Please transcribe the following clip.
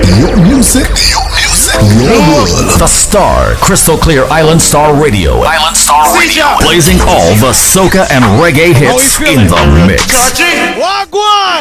Your music. Your world. The Star, Crystal Clear Island Star Radio. Blazing all the soca and reggae hits in the mix. Wagwan!